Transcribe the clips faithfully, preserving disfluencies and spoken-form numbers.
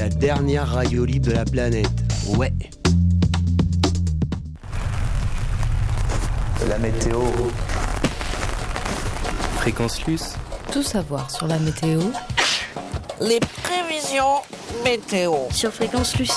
la dernière radio libre de la planète. Ouais. La météo. Fréquence Luce. Tout savoir sur la météo. Les prévisions météo. Sur Fréquence Luce.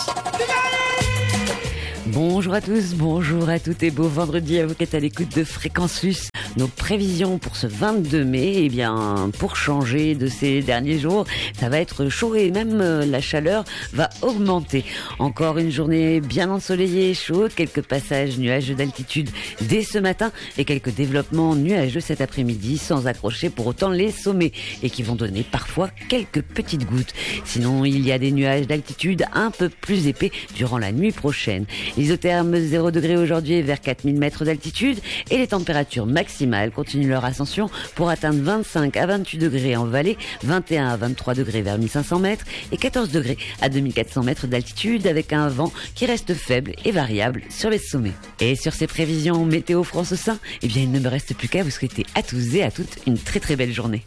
Bonjour à tous, bonjour à toutes et beau vendredi à vous qui êtes à l'écoute de Fréquence Luce. Nos prévisions pour ce vingt-deux mai, eh bien, pour changer de ces derniers jours, ça va être chaud et même euh, la chaleur va augmenter. Encore une journée bien ensoleillée, chaude, quelques passages nuageux d'altitude dès ce matin et quelques développements nuageux cet après-midi sans accrocher pour autant les sommets et qui vont donner parfois quelques petites gouttes. Sinon, il y a des nuages d'altitude un peu plus épais durant la nuit prochaine. Isotherme zéro degré aujourd'hui vers quatre mille mètres d'altitude et les températures maximales continuent leur ascension pour atteindre vingt-cinq à vingt-huit degrés en vallée, vingt et un à vingt-trois degrés vers mille cinq cents mètres et quatorze degrés à deux mille quatre cents mètres d'altitude avec un vent qui reste faible et variable sur les sommets. Et sur ces prévisions météo France Saint, eh bien il ne me reste plus qu'à vous souhaiter à tous et à toutes une très très belle journée.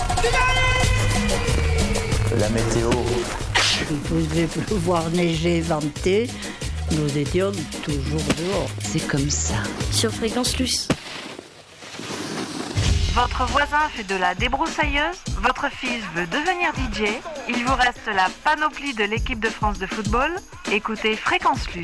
La météo. Il pouvait pleuvoir, neiger, venter. Nous étions toujours dehors. C'est comme ça. Sur Fréquence Luce. Votre voisin fait de la débroussailleuse, votre fils veut devenir D J, il vous reste la panoplie de l'équipe de France de football. Écoutez Fréquence Luce.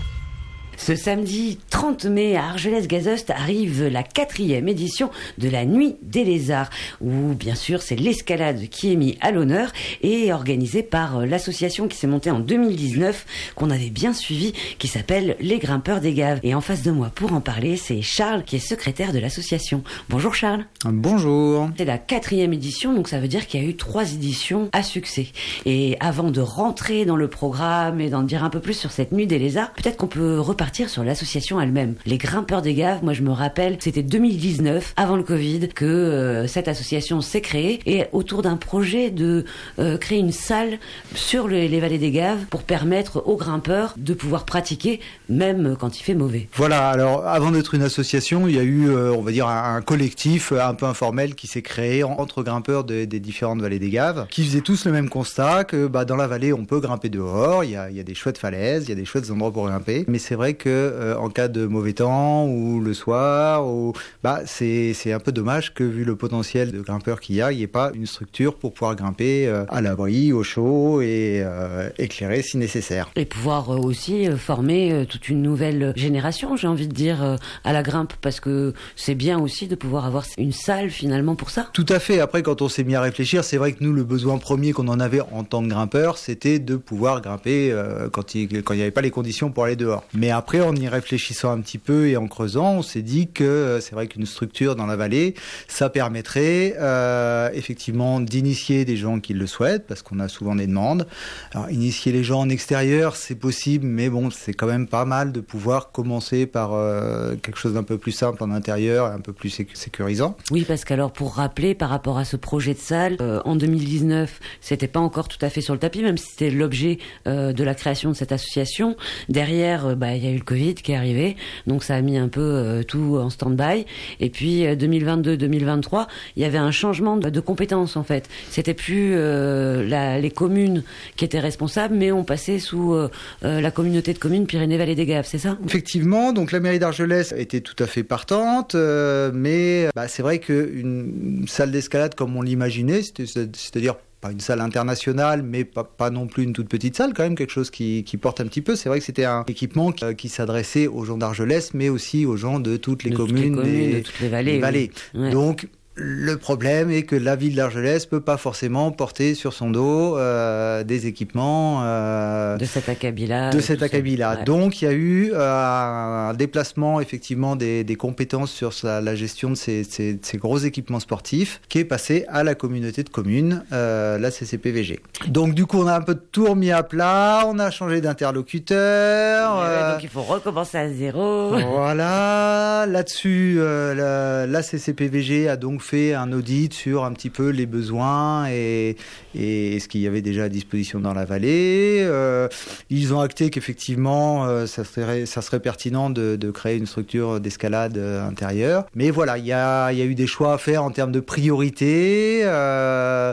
Ce samedi trente mai à Argelès-Gazost arrive la quatrième édition de la Nuit des Lézards, où bien sûr c'est l'escalade qui est mise à l'honneur et organisée par l'association qui s'est montée en deux mille dix-neuf, qu'on avait bien suivi, qui s'appelle Les Grimpeurs des Gaves. Et en face de moi pour en parler, c'est Charles qui est secrétaire de l'association. Bonjour Charles. Bonjour. C'est la quatrième édition, donc ça veut dire qu'il y a eu trois éditions à succès. Et avant de rentrer dans le programme et d'en dire un peu plus sur cette Nuit des Lézards, peut-être qu'on peut repartir sur l'association elle-même. Les Grimpeurs des Gaves, moi je me rappelle, c'était deux mille dix-neuf, avant le Covid, que euh, cette association s'est créée et autour d'un projet de euh, créer une salle sur le, les vallées des Gaves pour permettre aux grimpeurs de pouvoir pratiquer même quand il fait mauvais. Voilà, alors avant d'être une association, il y a eu, euh, on va dire, un, un collectif un peu informel qui s'est créé entre grimpeurs de, des différentes vallées des Gaves, qui faisaient tous le même constat que bah, dans la vallée on peut grimper dehors, il y a, il y a des chouettes falaises, il y a des chouettes endroits pour grimper, mais c'est vrai que euh, en cas de mauvais temps ou le soir, ou, bah, c'est, c'est un peu dommage que vu le potentiel de grimpeurs qu'il y a, il n'y ait pas une structure pour pouvoir grimper euh, à l'abri, au chaud et euh, éclairer si nécessaire. Et pouvoir euh, aussi euh, former euh, toute une nouvelle génération, j'ai envie de dire, euh, à la grimpe, parce que c'est bien aussi de pouvoir avoir une salle finalement pour ça. Tout à fait. Après, quand on s'est mis à réfléchir, c'est vrai que nous, le besoin premier qu'on en avait en tant que grimpeur, c'était de pouvoir grimper euh, quand il quand il n'y avait pas les conditions pour aller dehors. Mais après, en y réfléchissant un petit peu et en creusant, on s'est dit que euh, c'est vrai qu'une structure dans la vallée, ça permettrait euh, effectivement d'initier des gens qui le souhaitent, parce qu'on a souvent des demandes. Alors, initier les gens en extérieur, c'est possible, mais bon, c'est quand même pas mal de pouvoir commencer par euh, quelque chose d'un peu plus simple en intérieur et un peu plus sécu- sécurisant. Oui, parce qu'alors, pour rappeler, par rapport à ce projet de salle, euh, en deux mille dix-neuf, c'était pas encore tout à fait sur le tapis, même si c'était l'objet euh, de la création de cette association. Derrière, euh, bah, il y a eu le Covid qui est arrivé, donc ça a mis un peu euh, tout en stand-by. Et puis euh, deux mille vingt-deux deux mille vingt-trois, il y avait un changement de, de compétences en fait. C'était plus euh, la, les communes qui étaient responsables, mais on passait sous euh, euh, la communauté de communes Pyrénées-Vallées des Gaves, c'est ça ? Effectivement, donc la mairie d'Argelès était tout à fait partante, euh, mais bah, c'est vrai qu'une salle d'escalade comme on l'imaginait, c'était, c'est-à-dire pas une salle internationale, mais pas, pas non plus une toute petite salle, quand même quelque chose qui, qui porte un petit peu. C'est vrai que c'était un équipement qui, qui s'adressait aux gens d'Argelès, mais aussi aux gens de toutes les de communes, toutes les communes des, de toutes les vallées. des vallées. Oui. Ouais. Donc le problème est que la ville d'Argelès peut pas forcément porter sur son dos euh, des équipements euh, de cet acabit-là. De cet acabit-là. Ouais. Donc il y a eu euh, un déplacement effectivement des, des compétences sur sa, la gestion de ces, ces, ces gros équipements sportifs qui est passé à la communauté de communes, euh, la C C P V G. Donc du coup on a un peu tout remis à plat, on a changé d'interlocuteur. Ouais, euh, donc il faut recommencer à zéro. Voilà, là-dessus euh, la, la C C P V G a donc fait un audit sur un petit peu les besoins et, et ce qu'il y avait déjà à disposition dans la vallée. Euh, ils ont acté qu'effectivement, euh, ça serait, ça serait pertinent de, de créer une structure d'escalade euh, intérieure. Mais voilà, il y a, il y a eu des choix à faire en termes de priorité. Euh,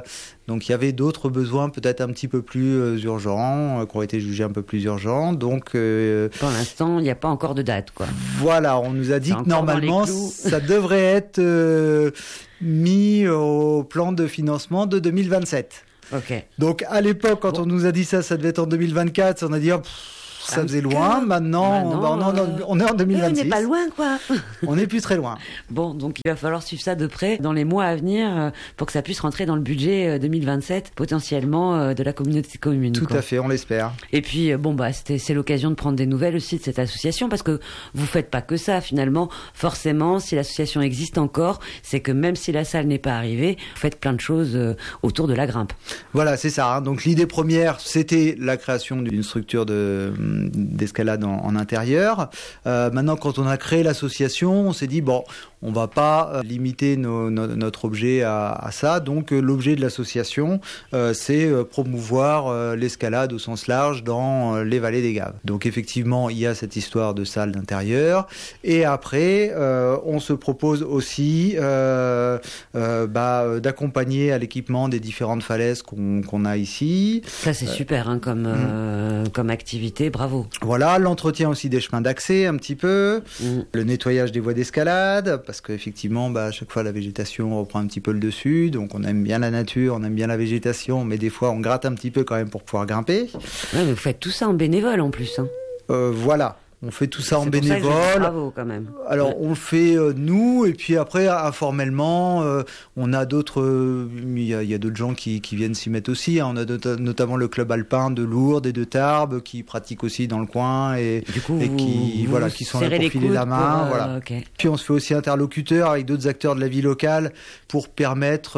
Donc il y avait d'autres besoins peut-être un petit peu plus euh, urgents, euh, qui ont été jugés un peu plus urgents. Donc euh, pour l'instant, il n'y a pas encore de date, quoi. Voilà, on nous a dit que normalement, ça devrait être euh, mis au plan de financement de deux mille vingt-sept. Ok. Donc à l'époque, quand bon. on nous a dit ça, ça devait être en deux mille vingt-quatre, on a dit... Oh, pff, ça faisait loin. Maintenant, Maintenant on, on, on est en deux mille vingt-six. On n'est pas loin, quoi. On n'est plus très loin. Bon, donc il va falloir suivre ça de près dans les mois à venir pour que ça puisse rentrer dans le budget deux mille vingt-sept, potentiellement de la communauté de communes. Tout quoi. à fait, on l'espère. Et puis, bon, bah, c'était, c'est l'occasion de prendre des nouvelles aussi de cette association parce que vous faites pas que ça, finalement. Forcément, si l'association existe encore, c'est que même si la salle n'est pas arrivée, vous faites plein de choses autour de la grimpe. Voilà, c'est ça. Hein. Donc l'idée première, c'était la création d'une structure de d'escalade en, en intérieur. Euh, maintenant, quand on a créé l'association, on s'est dit, bon, on va pas euh, limiter nos, no, notre objet à, à ça. Donc, euh, l'objet de l'association, euh, c'est euh, promouvoir euh, l'escalade au sens large dans euh, les vallées des Gaves. Donc, effectivement, il y a cette histoire de salle d'intérieur. Et après, euh, on se propose aussi euh, euh, bah, d'accompagner à l'équipement des différentes falaises qu'on, qu'on a ici. Ça, c'est euh, super hein, comme, mmh. euh, comme activité. Bravo. Voilà, l'entretien aussi des chemins d'accès un petit peu, mmh. le nettoyage des voies d'escalade, parce qu'effectivement, bah, à chaque fois, la végétation reprend un petit peu le dessus, donc on aime bien la nature, on aime bien la végétation, mais des fois, on gratte un petit peu quand même pour pouvoir grimper. Ouais, mais vous faites tout ça en bénévole en plus. Hein. Euh, voilà. On fait tout ça c'est en bénévole. Ça bravo quand même. Alors ouais. on le fait euh, nous et puis après informellement euh, on a d'autres il euh, y, y a d'autres gens qui, qui viennent s'y mettre aussi. Hein. On a de, notamment le club alpin de Lourdes et de Tarbes qui pratiquent aussi dans le coin et, du coup, et qui vous, voilà vous qui sont là pour filer la main. Pour, euh, voilà. Okay. Puis on se fait aussi interlocuteur avec d'autres acteurs de la vie locale pour permettre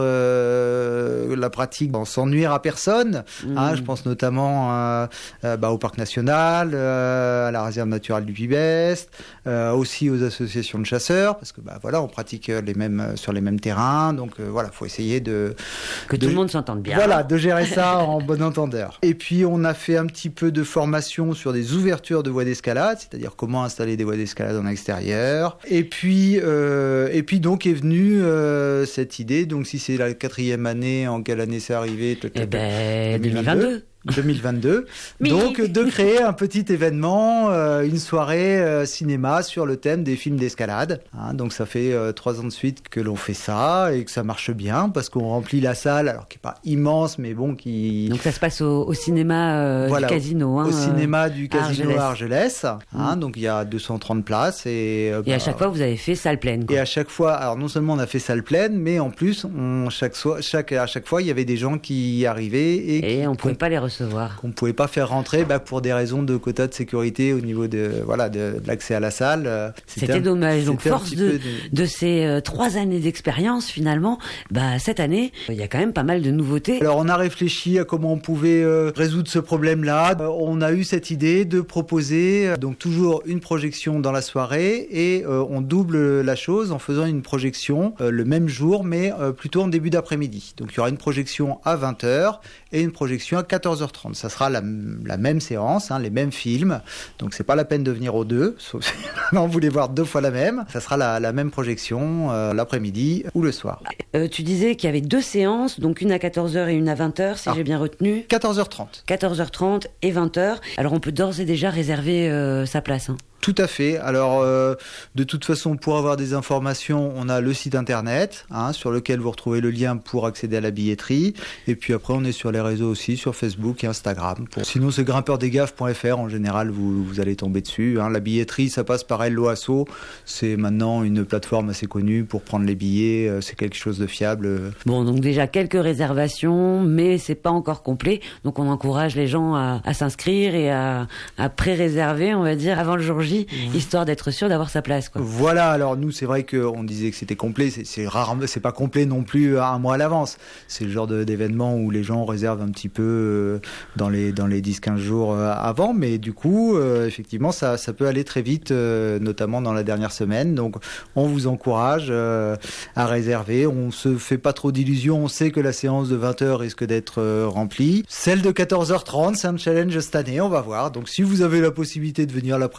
euh, la pratique sans nuire à personne. Mmh. Hein, je pense notamment euh, euh, bah, au parc national, euh, à la réserve naturelle du Puy-Bès. Euh, aussi aux associations de chasseurs parce que bah voilà on pratique les mêmes sur les mêmes terrains donc euh, voilà faut essayer de que de, tout le monde s'entende bien voilà de gérer ça en bon entendeur. Et puis on a fait un petit peu de formation sur des ouvertures de voies d'escalade, c'est-à-dire comment installer des voies d'escalade en extérieur. Et puis euh, et puis donc est venue euh, cette idée, donc si c'est la quatrième année, en quelle année c'est arrivé? Eh ben deux mille vingt-deux deux mille vingt-deux. Donc, de créer un petit événement, euh, une soirée euh, cinéma sur le thème des films d'escalade. Hein, donc, ça fait euh, trois ans de suite que l'on fait ça et que ça marche bien parce qu'on remplit la salle, alors qui n'est pas immense, mais bon, qui... Donc, ça se passe au, au cinéma euh, voilà, du Casino. Hein, au cinéma du Casino à Argelès. Argelès. Hein, mmh. Donc, il y a deux cent trente places. Et, euh, et bah, à chaque fois, vous avez fait salle pleine. Quoi. Et à chaque fois, alors non seulement on a fait salle pleine, mais en plus, on, chaque, chaque, à chaque fois, il y avait des gens qui y arrivaient. Et, et qui, on ne pouvait pas les recevoir. Qu'on ne pouvait pas faire rentrer bah, pour des raisons de quota de sécurité au niveau de, voilà, de, de l'accès à la salle. C'était, c'était un, dommage. Donc, force de, de... de ces euh, trois années d'expérience, finalement, bah, cette année, il y a quand même pas mal de nouveautés. Alors, on a réfléchi à comment on pouvait euh, résoudre ce problème-là. Euh, on a eu cette idée de proposer euh, donc toujours une projection dans la soirée et euh, on double la chose en faisant une projection euh, le même jour, mais euh, plutôt en début d'après-midi. Donc, il y aura une projection à vingt heures et une projection à quatorze heures trente. Ça sera la, la même séance, hein, les mêmes films. Donc, c'est pas la peine de venir aux deux, sauf si on voulait voir deux fois la même. Ça sera la, la même projection euh, l'après-midi ou le soir. Euh, tu disais qu'il y avait deux séances, donc une à quatorze heures et une à vingt heures, si ah. j'ai bien retenu. quatorze heures trente. quatorze heures trente et vingt heures. Alors, on peut d'ores et déjà réserver euh, sa place. Hein. Tout à fait. Alors, euh, de toute façon, pour avoir des informations, on a le site internet hein, sur lequel vous retrouvez le lien pour accéder à la billetterie. Et puis après, on est sur les réseaux aussi, sur Facebook et Instagram. Pour... Sinon, c'est grimpeur des gaves point f r. En général, vous, vous allez tomber dessus. Hein. La billetterie, ça passe par Hello Asso. C'est maintenant une plateforme assez connue pour prendre les billets. C'est quelque chose de fiable. Bon, donc déjà quelques réservations, mais c'est pas encore complet. Donc, on encourage les gens à, à s'inscrire et à, à pré-réserver, on va dire, avant le jour J. Mmh. Histoire d'être sûr d'avoir sa place, quoi. Voilà, alors nous c'est vrai qu'on disait que c'était complet, c'est, c'est rare, c'est pas complet non plus un mois à l'avance. C'est le genre de, d'événement où les gens réservent un petit peu euh, dans les dans les dix quinze jours euh, avant, mais du coup euh, effectivement ça ça peut aller très vite, euh, notamment dans la dernière semaine. Donc on vous encourage euh, à réserver. On se fait pas trop d'illusions, on sait que la séance de vingt heures risque d'être euh, remplie. Celle de quatorze heures trente, c'est un challenge cette année, on va voir. Donc si vous avez la possibilité de venir l'après-midi,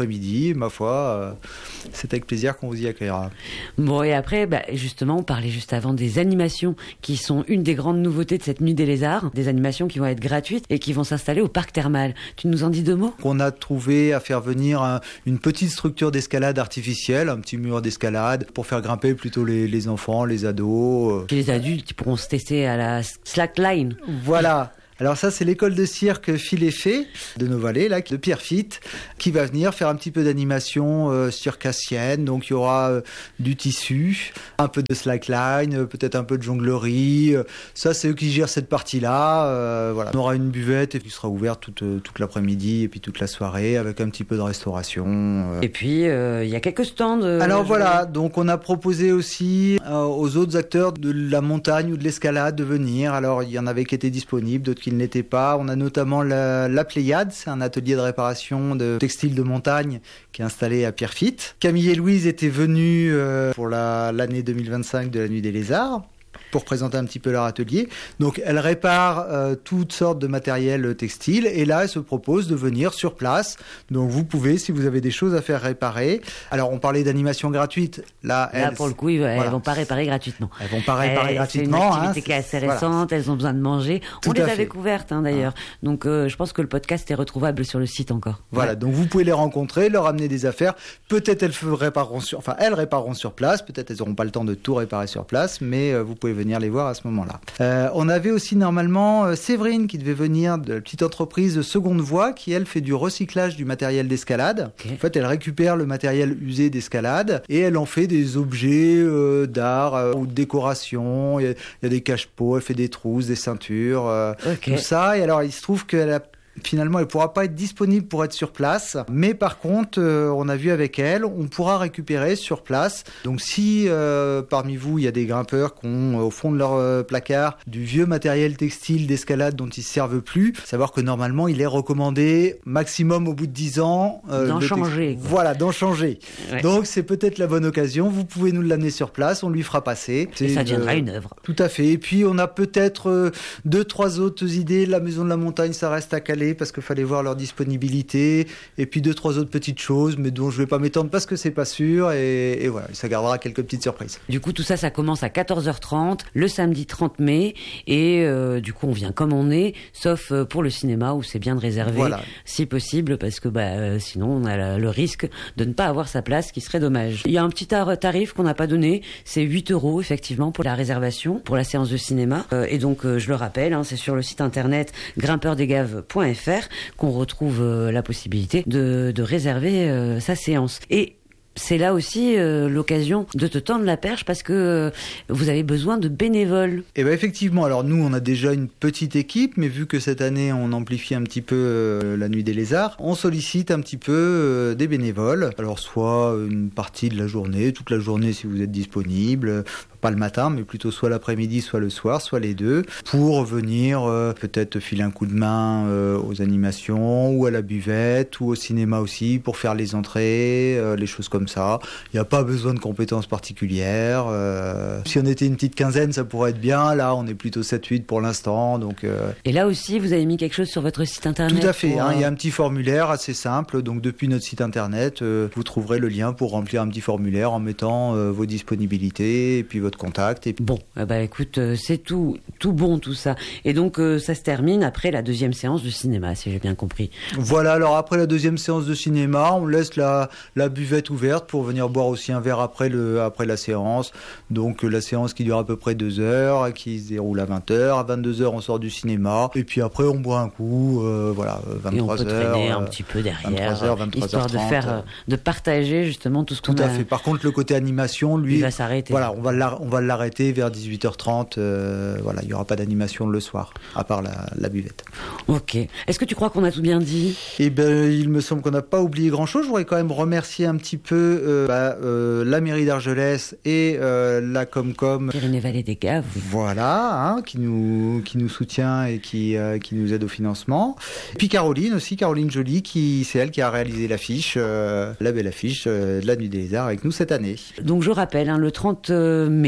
midi, ma foi, euh, c'est avec plaisir qu'on vous y accueillera. Bon, et après, bah, justement, on parlait juste avant des animations qui sont une des grandes nouveautés de cette Nuit des Lézards, des animations qui vont être gratuites et qui vont s'installer au parc thermal. Tu nous en dis deux mots ? On a trouvé à faire venir un, une petite structure d'escalade artificielle, un petit mur d'escalade pour faire grimper plutôt les, les enfants, les ados. Et les adultes, ils pourront se tester à la slackline. Voilà. Alors ça, c'est l'école de cirque Fil et Fée de nos vallées, là, de Pierrefitte, qui va venir faire un petit peu d'animation euh, circassienne. Donc il y aura euh, du tissu, un peu de slackline, euh, peut-être un peu de jonglerie. Euh, ça, c'est eux qui gèrent cette partie-là. Euh, voilà. On aura une buvette qui sera ouverte toute, euh, toute l'après-midi et puis toute la soirée avec un petit peu de restauration. Euh. Et puis, il euh, y a quelques stands. Euh, Alors voilà, donc on a proposé aussi euh, aux autres acteurs de la montagne ou de l'escalade de venir. Alors il y en avait qui étaient disponibles, d'autres qui n'était pas. On a notamment la, la Pléiade, c'est un atelier de réparation de textiles de montagne qui est installé à Pierrefitte. Camille et Louise étaient venus euh, pour la, l'année deux mille vingt-cinq de la Nuit des Lézards pour présenter un petit peu leur atelier. Donc elles réparent euh, toutes sortes de matériel textile et là elles se proposent de venir sur place. Donc vous pouvez, si vous avez des choses à faire réparer. Alors on parlait d'animation gratuite. Là, là elles, pour le coup, elles voilà. vont pas réparer gratuitement. Elles vont pas réparer euh, gratuitement. C'est une activité hein, qui est assez voilà. récente, elles ont besoin de manger. Tout on les à avait fait. couvertes hein, d'ailleurs. Ah. Donc euh, je pense que le podcast est retrouvable sur le site encore. Voilà, ouais. Donc vous pouvez les rencontrer, leur amener des affaires. Peut-être elles répareront sur, enfin elles répareront sur place. Peut-être elles n'auront pas le temps de tout réparer sur place, mais euh, vous pouvez venir les voir à ce moment-là. Euh, on avait aussi normalement euh, Séverine qui devait venir de la petite entreprise de Seconde Voie qui elle fait du recyclage du matériel d'escalade. Okay. En fait, elle récupère le matériel usé d'escalade et elle en fait des objets euh, d'art euh, ou de décoration. Il y a, il y a des cache-pots, elle fait des trousses, des ceintures, euh, okay. tout ça. Et alors il se trouve qu'elle a finalement, elle ne pourra pas être disponible pour être sur place. Mais par contre, euh, on a vu avec elle, on pourra récupérer sur place. Donc si euh, parmi vous, il y a des grimpeurs qui ont euh, au fond de leur euh, placard du vieux matériel textile d'escalade dont ils ne se servent plus, savoir que normalement, il est recommandé maximum au bout de dix ans. Euh, d'en changer. Tex- voilà, d'en changer. Ouais. Donc c'est peut-être la bonne occasion. Vous pouvez nous l'amener sur place, on lui fera passer. Et ça deviendra euh, une œuvre. Tout à fait. Et puis on a peut-être euh, deux, trois autres idées. La Maison de la Montagne, ça reste à caler parce qu'il fallait voir leur disponibilité et puis deux trois autres petites choses mais dont je vais pas m'étendre parce que c'est pas sûr et, et voilà, ça gardera quelques petites surprises. Du coup tout ça ça commence à quatorze heures trente le samedi trente mai et euh, du coup on vient comme on est sauf pour le cinéma où c'est bien de réserver voilà. si possible parce que bah, euh, sinon on a le risque de ne pas avoir sa place, ce qui serait dommage. Il y a un petit tarif qu'on n'a pas donné, c'est huit euros effectivement pour la réservation pour la séance de cinéma euh, et donc euh, je le rappelle hein, c'est sur le site internet grimpeur des gaves point f r qu'on retrouve euh, la possibilité de, de réserver euh, sa séance. Et c'est là aussi euh, l'occasion de te tendre la perche parce que euh, vous avez besoin de bénévoles. Et ben effectivement, alors nous on a déjà une petite équipe, mais vu que cette année on amplifie un petit peu euh, la Nuit des Lézards, on sollicite un petit peu euh, des bénévoles. Alors soit une partie de la journée, toute la journée si vous êtes disponible, pas le matin, mais plutôt soit l'après-midi, soit le soir, soit les deux, pour venir euh, peut-être filer un coup de main euh, aux animations, ou à la buvette, ou au cinéma aussi, pour faire les entrées, euh, les choses comme ça. Il n'y a pas besoin de compétences particulières. Euh, si on était une petite quinzaine, ça pourrait être bien. Là, on est plutôt sept huit pour l'instant. Donc, euh... Et là aussi, vous avez mis quelque chose sur votre site internet? Tout à fait. Pour... Hein, il y a un petit formulaire assez simple. Donc, depuis notre site internet, euh, vous trouverez le lien pour remplir un petit formulaire en mettant euh, vos disponibilités et puis votre contact. Et... Bon, eh ben, écoute, euh, c'est tout, tout bon tout ça. Et donc, euh, ça se termine après la deuxième séance de cinéma, si j'ai bien compris. Voilà, alors après la deuxième séance de cinéma, on laisse la, la buvette ouverte pour venir boire aussi un verre après, le, après la séance. Donc, euh, la séance qui dure à peu près deux heures, qui se déroule à vingt heures. À vingt-deux heures, on sort du cinéma. Et puis après, on boit un coup, euh, voilà, vingt-trois heures. Et on peut traîner un petit peu derrière, vingt-trois heures, vingt-trois heures trente. Histoire de faire, euh, de partager justement tout ce qu'on a. Tout à fait. Par contre, le côté animation, lui, il va s'arrêter. Voilà, on va, la, on va l'arrêter vers dix-huit heures trente. Euh, voilà, il n'y aura pas d'animation le soir, à part la, la buvette. Ok. Est-ce que tu crois qu'on a tout bien dit? Eh ben, il me semble qu'on n'a pas oublié grand-chose. Je voudrais quand même remercier un petit peu euh, bah, euh, la mairie d'Argelès et euh, la Comcom. Pyrénées-Vallées des Gaves. Voilà, hein, qui nous qui nous soutient et qui euh, qui nous aide au financement. Et puis Caroline aussi, Caroline Joly, qui c'est elle qui a réalisé l'affiche, euh, la belle affiche euh, de la Nuit des Lézards avec nous cette année. Donc je rappelle, hein, le trente mai.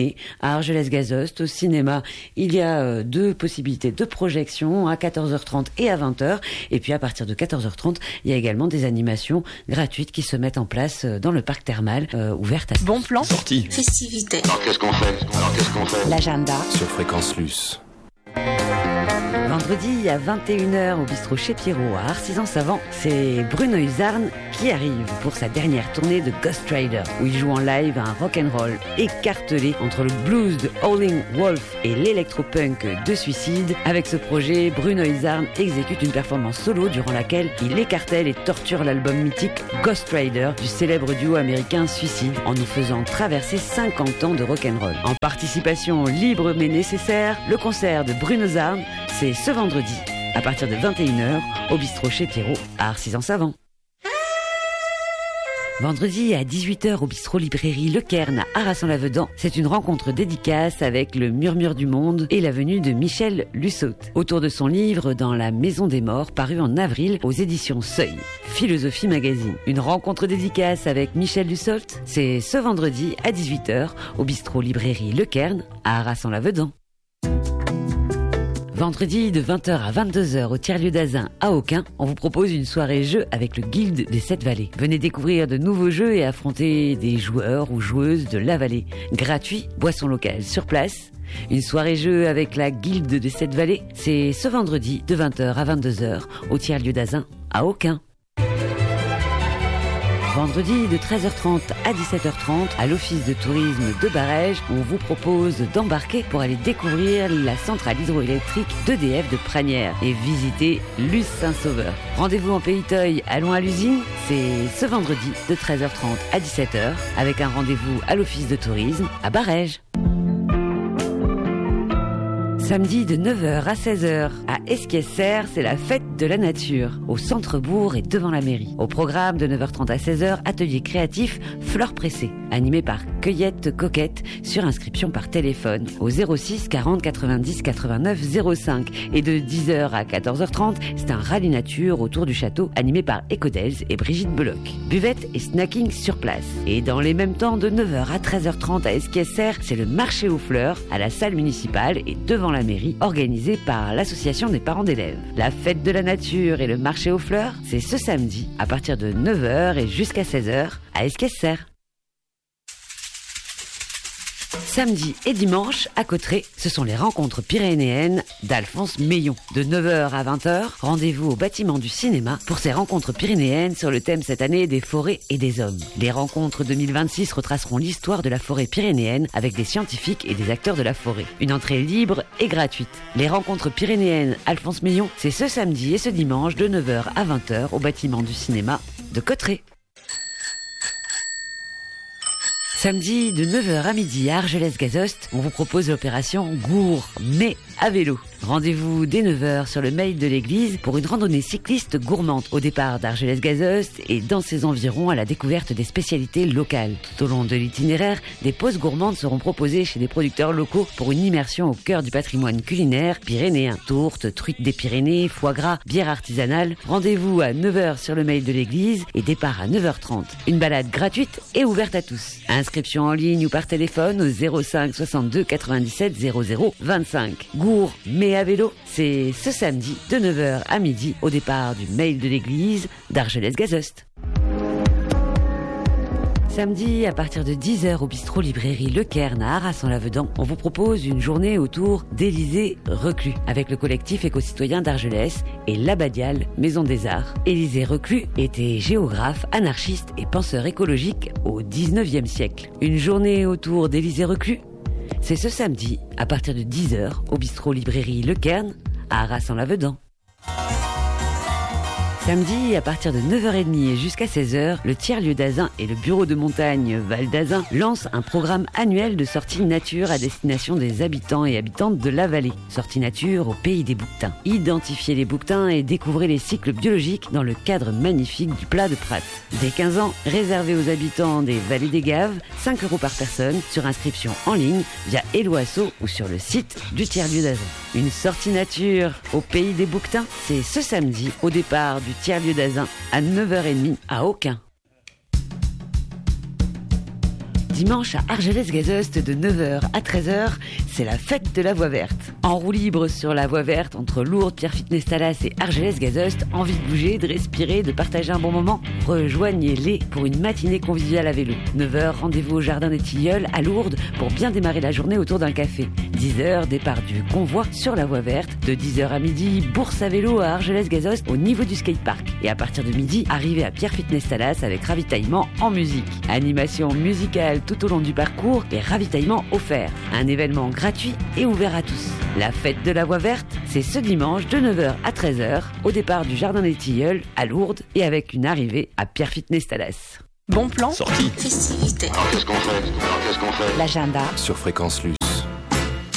mai à Argelès-Gazost au cinéma. Il y a euh, deux possibilités de projection à quatorze heures trente et à vingt heures. Et puis à partir de quatorze heures trente, il y a également des animations gratuites qui se mettent en place dans le parc thermal euh, ouvert à Bon plan. Sortie. Festivité. Alors qu'est-ce qu'on fait Alors qu'est-ce qu'on fait L'agenda. Sur Fréquence Luce. Vendredi à vingt et une heures au bistrot chez Pierrot à Arcisans-Savant, c'est Bruno Uzarn qui arrive pour sa dernière tournée de Ghost Rider, où il joue en live un rock'n'roll écartelé entre le blues de Howling Wolf et l'électropunk de Suicide. Avec ce projet, Bruno Uzarn exécute une performance solo durant laquelle il écartèle et torture l'album mythique Ghost Rider du célèbre duo américain Suicide en nous faisant traverser cinquante ans de rock'n'roll. En participation libre mais nécessaire, le concert de Bruno Uzarn, c'est ce vendredi, à partir de vingt et une heures, au bistrot chez Pierrot, à Arcisans-Savant. Vendredi à dix-huit heures au bistrot librairie Le Cairn à Arras-en-Lavedan, c'est une rencontre dédicace avec le Murmure du Monde et la venue de Michel Lussault. Autour de son livre Dans la Maison des Morts, paru en avril aux éditions Seuil, Philosophie Magazine. Une rencontre dédicace avec Michel Lussault, c'est ce vendredi à dix-huit heures au bistrot librairie Le Cairn à Arras-en-Lavedan. Vendredi de vingt heures à vingt-deux heures au tiers-lieu d'Azun à Aucun, on vous propose une soirée jeu avec le Guilde des Sept Vallées. Venez découvrir de nouveaux jeux et affronter des joueurs ou joueuses de la vallée. Gratuit, boisson locale sur place. Une soirée jeu avec la Guilde des Sept Vallées, c'est ce vendredi de vingt heures à vingt-deux heures au tiers-lieu d'Azun à Aucun. Vendredi de treize heures trente à dix-sept heures trente à l'Office de tourisme de Barège, on vous propose d'embarquer pour aller découvrir la centrale hydroélectrique d'E D F de Pranières et visiter Luce Saint-Sauveur. Rendez-vous en Pays-Teuil, allons à l'usine, c'est ce vendredi de treize heures trente à dix-sept heures avec un rendez-vous à l'Office de tourisme à Barège. Samedi de neuf heures à seize heures à Esquies-Serres, c'est la fête de la nature, au centre-bourg et devant la mairie. Au programme de neuf heures trente à seize heures, atelier créatif Fleurs pressées, animé par Cueillette Coquette, sur inscription par téléphone au zéro six quarante quatre-vingt-dix quatre-vingt-neuf zéro cinq. Et de dix heures à quatorze heures trente, c'est un rallye nature autour du château, animé par Ecodels et Brigitte Beloc. Buvette et snacking sur place. Et dans les mêmes temps, de neuf heures à treize heures trente à Esquies-Serres, c'est le marché aux fleurs, à la salle municipale et devant la mairie, organisé par l'association des parents d'élèves. La fête de la nature et le marché aux fleurs, c'est ce samedi à partir de neuf heures et jusqu'à seize heures à Esquies-Serres. Samedi et dimanche, à Cauterets, ce sont les rencontres pyrénéennes d'Alphonse Meillon. De neuf heures à vingt heures, rendez-vous au bâtiment du cinéma pour ces rencontres pyrénéennes sur le thème cette année des forêts et des hommes. Les rencontres deux mille vingt-six retraceront l'histoire de la forêt pyrénéenne avec des scientifiques et des acteurs de la forêt. Une entrée libre et gratuite. Les rencontres pyrénéennes Alphonse Meillon, c'est ce samedi et ce dimanche de neuf heures à vingt heures au bâtiment du cinéma de Cauterets. Samedi de neuf heures à midi à Argelès-Gazost, on vous propose l'opération Gour, mais à vélo. Rendez-vous dès neuf heures sur le mail de l'église pour une randonnée cycliste gourmande au départ d'Argelès-Gazost et dans ses environs à la découverte des spécialités locales. Tout au long de l'itinéraire, des pauses gourmandes seront proposées chez des producteurs locaux pour une immersion au cœur du patrimoine culinaire pyrénéen. Tourtes, truites des Pyrénées, foie gras, bière artisanale. Rendez-vous à neuf heures sur le mail de l'église et départ à neuf heures trente. Une balade gratuite et ouverte à tous. Inscription en ligne ou par téléphone au zéro cinq soixante-deux quatre-vingt-dix-sept zéro zéro vingt-cinq. Gour, mais à vélo, c'est ce samedi de neuf heures à midi au départ du mail de l'église d'Argelès-Gazost. Samedi, à partir de dix heures au bistrot librairie Le Cairn à Arras-en-Lavedan, on vous propose une journée autour d'Élysée Reclus, avec le collectif éco-citoyen d'Argelès et l'Abbadiale Maison des Arts. Élysée Reclus était géographe, anarchiste et penseur écologique au dix-neuvième siècle. Une journée autour d'Élysée Reclus, c'est ce samedi, à partir de dix heures, au bistrot librairie Le Cairn à Arras-en-Lavedan. Samedi, à partir de neuf heures trente et jusqu'à seize heures, le tiers-lieu d'Azun et le bureau de montagne Val d'Azun lancent un programme annuel de sorties nature à destination des habitants et habitantes de la vallée. Sorties nature au pays des bouquetins. Identifiez les bouquetins et découvrez les cycles biologiques dans le cadre magnifique du Plat de Prat. Dès quinze ans, réservé aux habitants des vallées des Gaves, cinq euros par personne, sur inscription en ligne via Eloasso ou sur le site du tiers-lieu d'Azun. Une sortie nature au pays des bouquetins, c'est ce samedi au départ du tiers-lieu d'Azun à neuf heures trente à Aucun. Dimanche à Argelès-Gazost de neuf heures à treize heures, c'est la fête de la voie verte. En roue libre sur la voie verte entre Lourdes, Pierrefitte-Nestalas et Argelès-Gazost, envie de bouger, de respirer, de partager un bon moment? Rejoignez-les pour une matinée conviviale à vélo. neuf heures, rendez-vous au Jardin des Tilleuls à Lourdes pour bien démarrer la journée autour d'un café. dix heures, départ du convoi sur la voie verte. De dix heures à midi, bourse à vélo à Argelès-Gazost au niveau du skatepark. Et à partir de midi, arrivée à Pierrefitte-Nestalas avec ravitaillement en musique. Animation musicale tout au long du parcours et ravitaillement offert. Un événement gratuit et ouvert à tous. La fête de la voie verte, c'est ce dimanche de neuf heures à treize heures au départ du Jardin des Tilleuls à Lourdes et avec une arrivée à Pierrefitte-Nestalas. Bon plan. Sortie. Festivité. Alors qu'est-ce qu'on fait Alors qu'est-ce qu'on fait L'agenda. Sur Fréquence Luce.